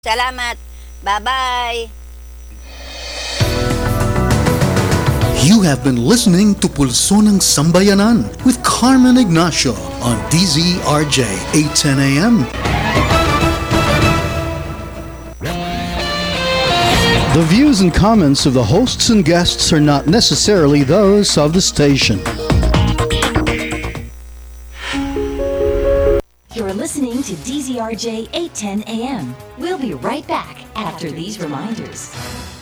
Salamat. Bye-bye. You have been listening to Pulso ng Sambayanan with Carmen Ignacio on DZRJ 810 AM. The views and comments of the hosts and guests are not necessarily those of the station. You're listening to DZRJ 810 AM. We'll be right back after these reminders.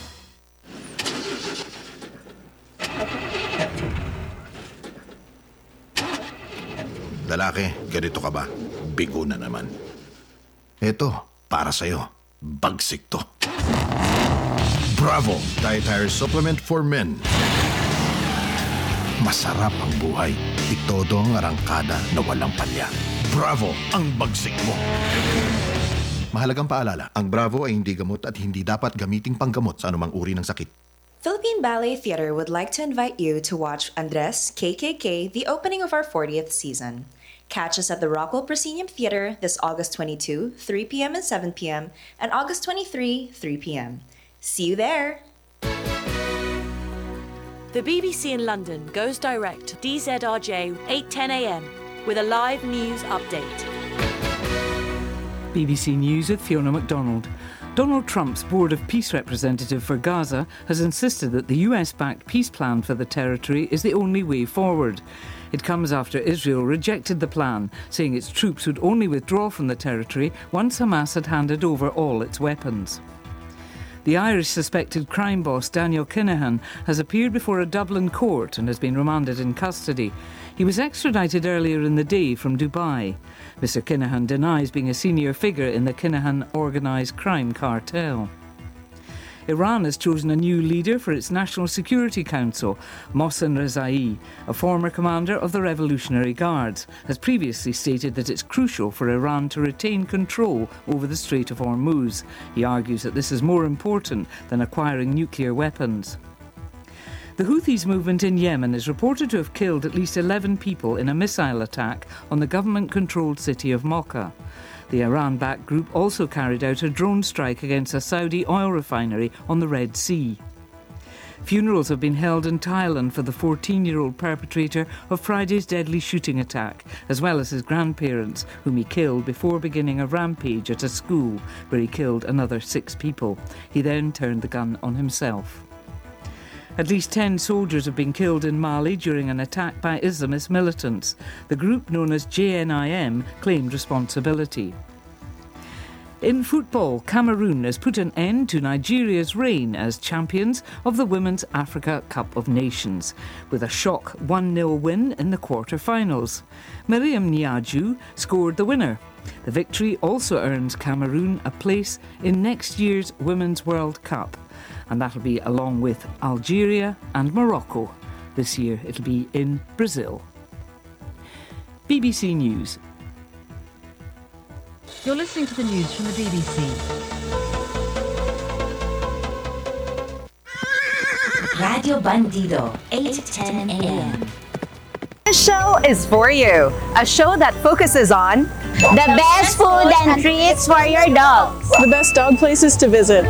Lalaki, ganito ka ba? Bigo na naman. Ito, para sa'yo. Bagsik to. Bravo! Dietary Supplement for Men. Masarap ang buhay. Itodo ang arangkada na walang palya. Bravo! Ang bagsik mo. Mahalagang paalala, ang Bravo ay hindi gamot at hindi dapat gamiting panggamot sa anumang uri ng sakit. Philippine Ballet Theatre would like to invite you to watch Andres KKK, the opening of our 40th season. Catch us at the Rockwell Proscenium Theatre this August 22, 3 p.m. and 7 p.m., and August 23, 3 p.m. See you there! The BBC in London goes direct to DZRJ 8:10 a.m. with a live news update. BBC News with Fiona MacDonald. Donald Trump's Board of Peace representative for Gaza has insisted that the US-backed peace plan for the territory is the only way forward. It comes after Israel rejected the plan, saying its troops would only withdraw from the territory once Hamas had handed over all its weapons. The Irish suspected crime boss Daniel Kinahan has appeared before a Dublin court and has been remanded in custody. He was extradited earlier in the day from Dubai. Mr Kinahan denies being a senior figure in the Kinahan organised crime cartel. Iran has chosen a new leader for its National Security Council. Mohsen Rezai, a former commander of the Revolutionary Guards, has previously stated that it's crucial for Iran to retain control over the Strait of Hormuz. He argues that this is more important than acquiring nuclear weapons. The Houthis movement in Yemen is reported to have killed at least 11 people in a missile attack on the government-controlled city of Mocha. The Iran-backed group also carried out a drone strike against a Saudi oil refinery on the Red Sea. Funerals have been held in Thailand for the 14-year-old perpetrator of Friday's deadly shooting attack, as well as his grandparents, whom he killed before beginning a rampage at a school where he killed another 6 people. He then turned the gun on himself. At least 10 soldiers have been killed in Mali during an attack by Islamist militants. The group known as JNIM claimed responsibility. In football, Cameroon has put an end to Nigeria's reign as champions of the Women's Africa Cup of Nations, with a shock 1-0 win in the quarter-finals. Miriam Niaju scored the winner. The victory also earns Cameroon a place in next year's Women's World Cup, and that'll be along with Algeria and Morocco. This year it'll be in Brazil. BBC News. You're listening to the news from the BBC. Radio Bandido, 8:10 a.m. This show is for you. A show that focuses on the best food and treats for your dogs, the best dog places to visit,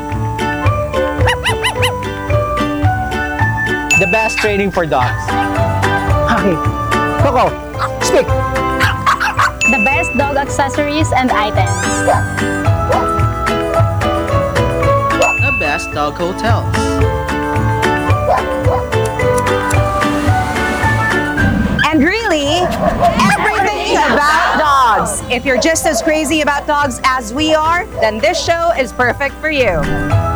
the best training for dogs. Okay, Coco, speak. The best dog accessories and items, the best dog hotels, and really, everything about dogs. If you're just as crazy about dogs as we are, then this show is perfect for you.